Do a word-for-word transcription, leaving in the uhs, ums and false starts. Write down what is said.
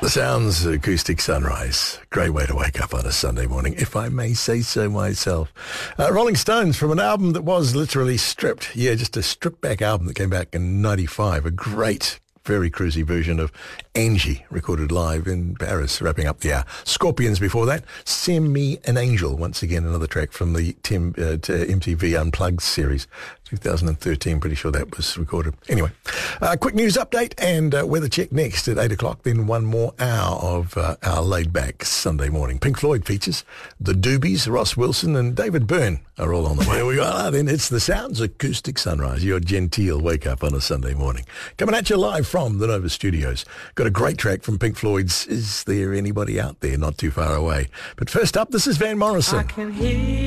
The Sounds, Acoustic Sunrise. Great way to wake up on a Sunday morning, if I may say so myself. Uh, Rolling Stones, from an album that was literally stripped. Yeah, just a stripped back album that came back in ninety-five. A great, very cruisy version of Angie, recorded live in Paris, wrapping up the hour. Scorpions before that. Send Me an Angel, once again, another track from the Tim, uh, M T V Unplugged series. two thousand thirteen, pretty sure that was recorded. Anyway, uh, quick news update and uh, weather check next at eight o'clock. Then one more hour of uh, our laid-back Sunday morning. Pink Floyd features the Doobies, Ross Wilson and David Byrne are all on the way. Here we are then. It's The Sounds, Acoustic Sunrise, your genteel wake-up on a Sunday morning. Coming at you live from the Nova Studios. Got a great track from Pink Floyd's Is There Anybody Out There, not too far away. But first up, this is Van Morrison. I can hear